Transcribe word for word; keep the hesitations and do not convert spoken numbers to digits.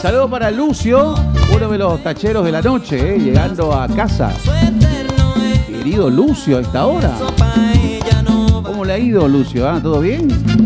Saludo para Lucio, uno de los tacheros de la noche, eh, llegando a casa. Querido Lucio, a esta hora. ¿Cómo le ha ido, Lucio? ¿Ah? ¿Todo bien?